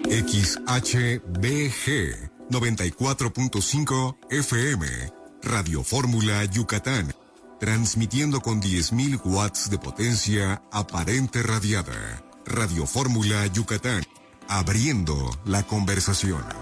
XHBG 94.5 FM, Radio Fórmula Yucatán, transmitiendo con 10.000 watts de potencia aparente radiada. Radio Fórmula Yucatán, abriendo la conversación.